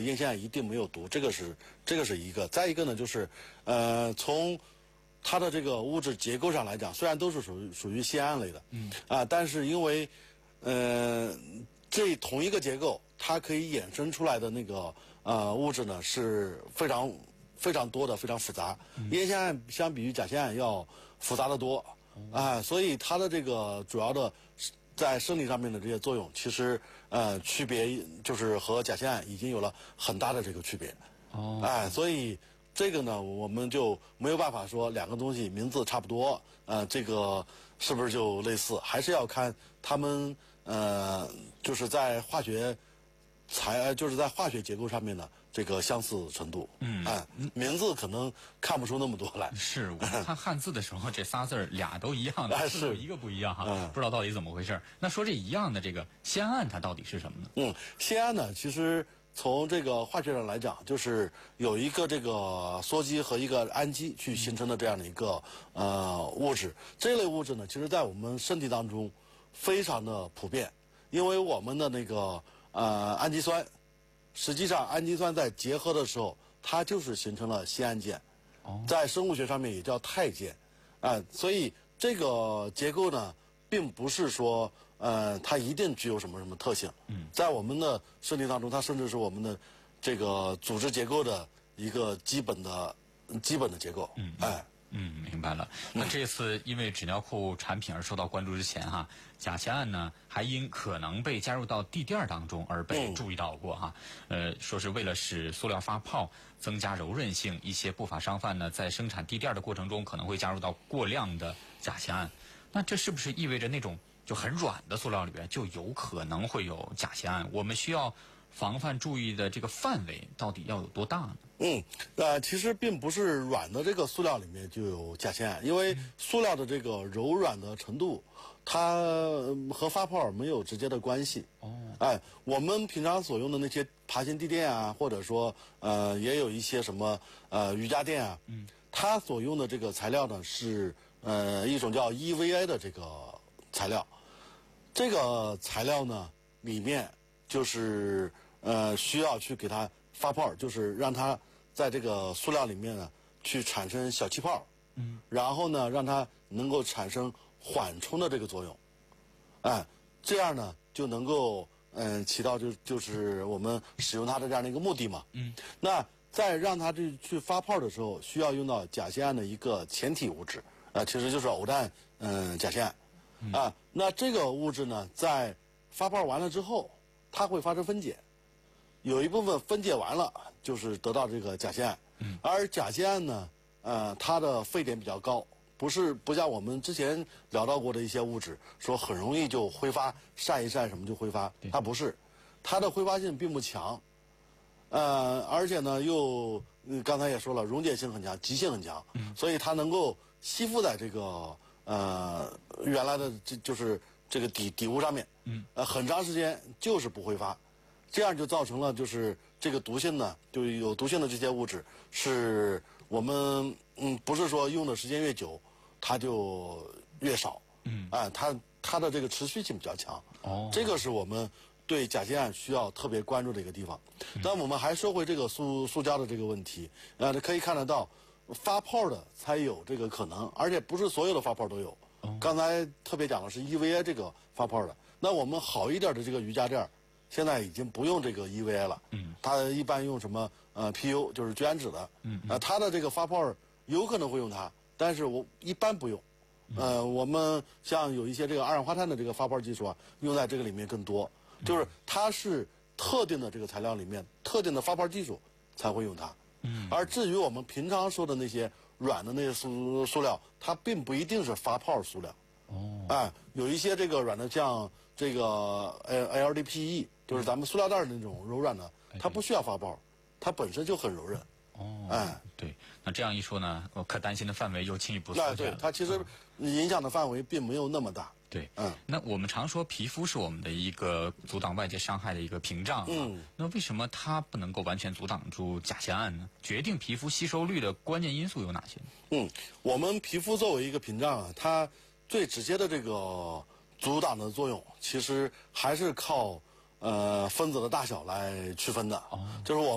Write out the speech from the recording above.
烟酰胺一定没有毒，这个是一个。再一个呢，就是从它的这个物质结构上来讲，虽然都是属于酰胺类的，但是因为这同一个结构，它可以衍生出来的那个物质呢是非常多的，非常复杂。烟酰胺相比于甲酰胺要复杂的多所以它的这个主要的在生理上面的这些作用，其实区别就是和甲酰胺已经有了很大的这个区别。所以这个呢，我们就没有办法说两个东西名字差不多，这个是不是就类似？还是要看他们就是在化学结构上面的这个相似程度。名字可能看不出那么多来。 是我看汉字的时候，这仨字俩都一样的，是有一个不一样哈，不知道到底怎么回事。那说这一样的这个酰胺，它到底是什么呢？ 酰胺呢，其实从这个化学上来讲，就是有一个这个羧基和一个氨基去形成的这样的一个物质。这类物质呢，其实在我们身体当中非常的普遍，因为我们的那个氨基酸，实际上氨基酸在结合的时候，它就是形成了酰胺键，在生物学上面也叫肽键，所以这个结构呢，并不是说它一定具有什么特性。在我们的身体当中，它甚至是我们的这个组织结构的一个基本的结构。 明白了。那这次因为纸尿裤产品而受到关注之前哈，甲酰胺呢还因可能被加入到地垫当中而被注意到过哈。说是为了使塑料发泡，增加柔韧性，一些不法商贩呢在生产地垫的过程中可能会加入到过量的甲酰胺。那这是不是意味着那种就很软的塑料里边就有可能会有甲酰胺？我们需要防范注意的这个范围到底要有多大呢？ 其实并不是软的这个塑料里面就有甲酰胺，因为塑料的这个柔软的程度，它和发泡没有直接的关系。我们平常所用的那些爬行地垫啊，或者说也有一些什么瑜伽垫啊，它所用的这个材料呢是一种叫 EVA 的这个材料。这个材料呢里面就是需要去给它发泡，就是让它在这个塑料里面呢去产生小气泡，然后呢让它能够产生缓冲的这个作用，这样呢就能够起到就是我们使用它的这样的一个目的嘛。那在让它去发泡的时候，需要用到甲酰胺的一个前体物质，其实就是偶氮甲酰胺。那这个物质呢，在发泡完了之后，它会发生分解。有一部分分解完了，就是得到这个甲酰胺，而甲酰胺呢，它的沸点比较高，不像我们之前聊到过的一些物质，说很容易就挥发，晒一晒什么就挥发，它不是，它的挥发性并不强，而且呢又刚才也说了，溶解性很强，极性很强，所以它能够吸附在这个原来的就是这个底物上面，很长时间就是不挥发。这样就造成了，就是这个毒性呢，就有毒性的这些物质，是我们不是说用的时间越久，它就越少，它的这个持续性比较强。这个是我们对甲酰胺需要特别关注的一个地方。但我们还说回这个塑胶的这个问题，可以看得到，发泡的才有这个可能，而且不是所有的发泡都有。刚才特别讲的是 EVA 这个发泡的，那我们好一点的这个瑜伽垫现在已经不用这个 EVA 了，它一般用什么PU， 就是聚氨酯的，它的这个发泡有可能会用它，但是我一般不用。我们像有一些这个二氧化碳的这个发泡技术用在这个里面更多，就是它是特定的这个材料里面特定的发泡技术才会用它。而至于我们平常说的那些软的那些塑料，它并不一定是发泡塑料。有一些这个软的像这个LDPE， 就是咱们塑料袋的那种柔软的，它不需要发泡，它本身就很柔韧。 对，那这样一说呢，我可担心的范围又进一步缩减了。 对，它其实影响的范围并没有那么大。 对，那我们常说皮肤是我们的一个阻挡外界伤害的一个屏障那为什么它不能够完全阻挡住甲酰胺呢？决定皮肤吸收率的关键因素有哪些呢？ 我们皮肤作为一个屏障它最直接的这个阻挡的作用，其实还是靠分子的大小来区分的，就是我们